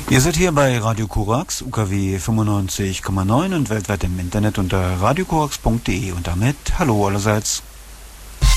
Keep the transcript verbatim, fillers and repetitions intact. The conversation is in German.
Ihr seid hier bei Radio Korax, U K W fünfundneunzig Komma neun und weltweit im Internet unter radiokorax punkt de und damit hallo allerseits.